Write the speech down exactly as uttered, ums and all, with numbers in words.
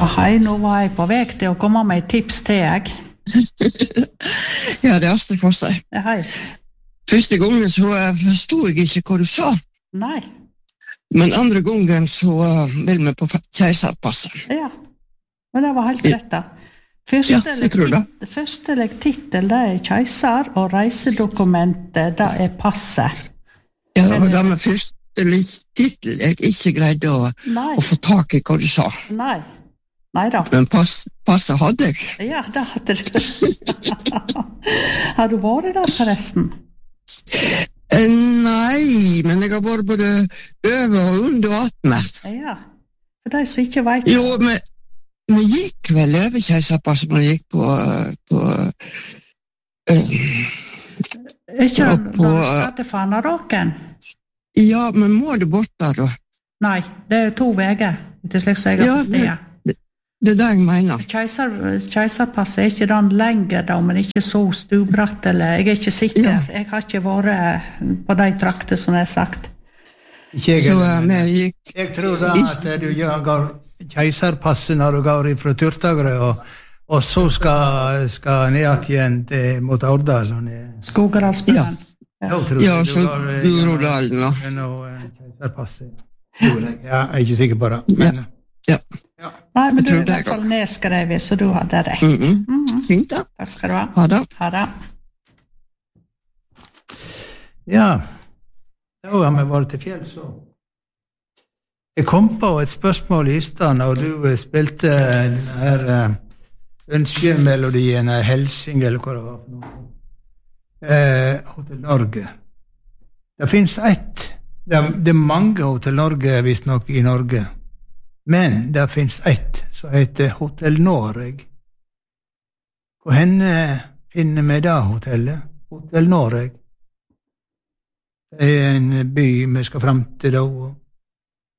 hei, nå var jeg på vei til å komme med et tips til jeg. Ja, det er Astrid for seg. Ja, hei. Første gangen så forstod jeg ikke hva du sa. Nei. Men andre gangen så vil vi på keiserpasset. Ja, men det var helt greit da. Ja, jeg tror det. Første titel, det er keiser, og reisedokumentet, det er passet. Ja, det var det med første titel jeg ikke greide å, å få tak i hva du sa. Nei, nei da. Men pass, passet hadde jeg. Ja, det hadde du. Har du vært der forresten? Eh, nei, men jeg har vært både over og under og attmed. Ja, for de som ikke vet. Jo, men vi gikk vel over keiserpasset, men vi gikk på... på uh, ikke ja, på, når du skal til Fanaråken? Ja, men må du bort der da? Nei, det er to veger, til slik som jeg har ja, på stedet. Det, det er det jeg mener. Keiser, keiserpasset er ikke den lenger da, men ikke så stubratt, eller jeg er ikke sikker. Ja. Jeg har ikke vært på de trakter som jeg har sagt. Ikke jeg, så, uh, gikk, jeg tror da at du gjør keiserpasset når du går fra Turtagre, og, og så skal, skal ned igjen til, mot Årdal. Skogeralsbjørn. Ja, ja så Groruddalen da. Keiserpasset. Ja, jeg er ikke sikker på det. Men, ja. Ja. Nei, men du er i hvert fall nedskrevet, så du hadde rett. Mm -hmm. Mm -hmm. Fint da. Takk skal du ha. Ha det. Ha det. Ja, da har vi vært til fjell, så. Jeg kom på et spørsmål i stedet, og du spilte den her ønskemelodien, Helsing, eller hva det var for noe. Eh, Hotel Norge. Det finnes ett, det er, det er mange Hotel Norge, visst nok, i Norge, men det finnes ett som heter Hotel Noreg. Hvor henne finner vi da hotellet? Hotel Noreg. Det er en by vi skal frem til da,